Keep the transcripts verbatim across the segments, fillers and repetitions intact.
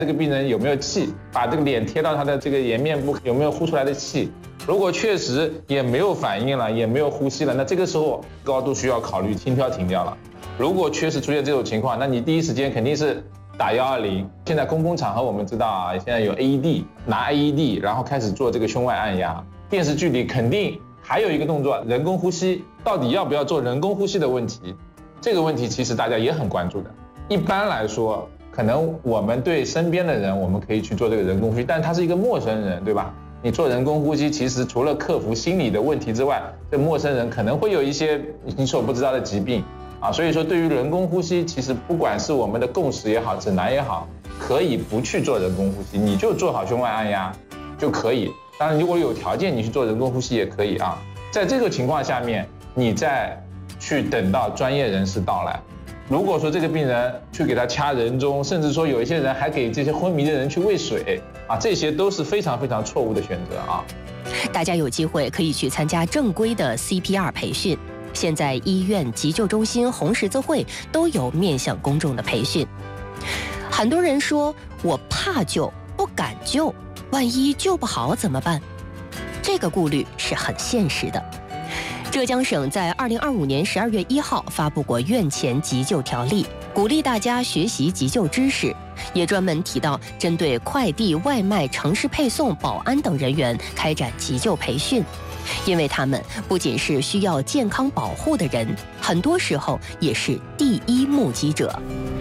这个病人有没有气，把这个脸贴到他的这个颜面部，有没有呼出来的气。如果确实也没有反应了，也没有呼吸了，那这个时候高度需要考虑心跳停掉了。如果确实出现这种情况，那你第一时间肯定是打一二零。现在公共场合我们知道啊，现在有 A E D， 拿 A E D， 然后开始做这个胸外按压。电视剧里肯定还有一个动作，人工呼吸，到底要不要做人工呼吸的问题，这个问题其实大家也很关注的。一般来说，可能我们对身边的人，我们可以去做这个人工呼吸，但他是一个陌生人，对吧？你做人工呼吸，其实除了克服心理的问题之外，这陌生人可能会有一些你所不知道的疾病啊。所以说，对于人工呼吸，其实不管是我们的共识也好，指南也好，可以不去做人工呼吸，你就做好胸外按压就可以。当然，如果有条件，你去做人工呼吸也可以啊。在这个情况下面，你再去等到专业人士到来。如果说这个病人去给他掐人中，甚至说有一些人还给这些昏迷的人去喂水啊，这些都是非常非常错误的选择啊。 大家有机会可以去参加正规的 C P R 培训，现在医院、急救中心、红十字会都有面向公众的培训。很多人说我怕救，不敢救，万一救不好怎么办？这个顾虑是很现实的。浙江省在二零二五年十二月一号发布过院前急救条例，鼓励大家学习急救知识，也专门提到针对快递、外卖、城市配送、保安等人员开展急救培训，因为他们不仅是需要健康保护的人，很多时候也是第一目击者。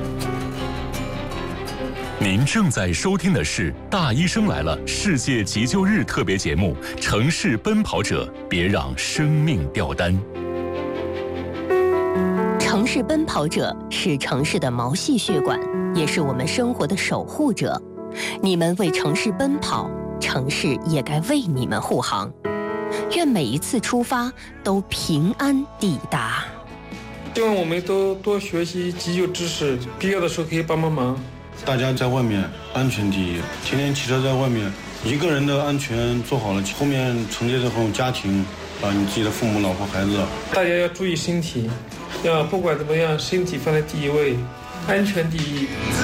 您正在收听的是《大医生来了》世界急救日特别节目《城市奔跑者》，别让生命掉单。 城市奔跑者是城市的毛细血管，也是我们生活的守护者。你们为城市奔跑，城市也该为你们护航。愿每一次出发都平安抵达。 希望我们都多学习急救知识，必要的时候可以帮帮忙。 大家在外面安全第一，天天骑车在外面，一个人的安全做好了，后面承接着后家庭啊，你自己的父母、老婆、孩子。 大家要注意身体，要不管怎么样，身体放在第一位，安全第一。